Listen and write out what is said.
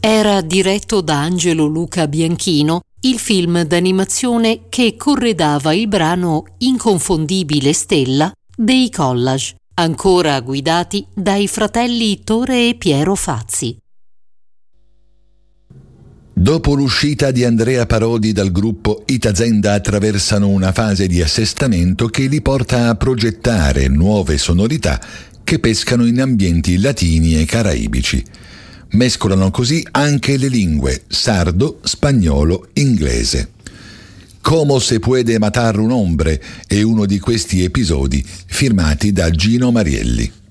Era diretto da Angelo Luca Bianchino, il film d'animazione che corredava il brano Inconfondibile Stella dei Collage, ancora guidati dai fratelli Tore e Piero Fazzi. Dopo l'uscita di Andrea Parodi dal gruppo, i Tazenda attraversano una fase di assestamento che li porta a progettare nuove sonorità che pescano in ambienti latini e caraibici. Mescolano così anche le lingue sardo, spagnolo, inglese. Como se puede matar un hombre è uno di questi episodi firmati da Gino Marielli.